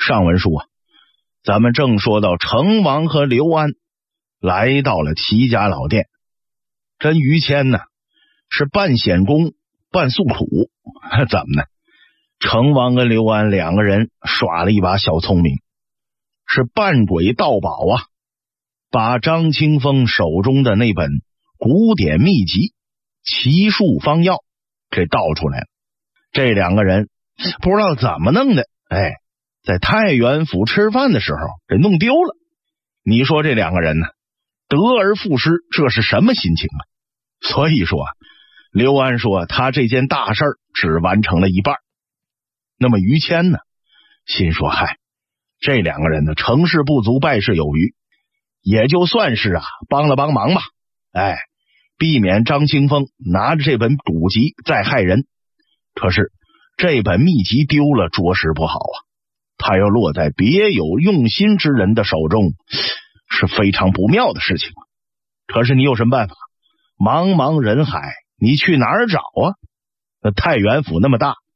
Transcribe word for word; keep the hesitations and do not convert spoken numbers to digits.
上文书啊，咱们正说到成王和刘安来到了齐家老店，这于谦呢是半显功半诉苦，怎么呢？成王跟刘安两个人耍了一把小聪明，是扮鬼盗宝啊，把张清风手中的那本古典秘籍奇术方药给盗出来了。这两个人不知道怎么弄的，哎，在太原府吃饭的时候给弄丢了。你说这两个人呢，得而复失，这是什么心情啊？所以说刘安说他这件大事只完成了一半。那么于谦呢，心说嗨，这两个人呢成事不足败事有余，也就算是啊帮了帮忙吧，哎，避免张清风拿着这本古籍再害人。可是这本秘籍丢了，着实不好啊，他要落在别有用心之人的手中，是非常不妙的事情。可是你有什么办法？茫茫人海，你去哪儿找啊？那太原府那么大，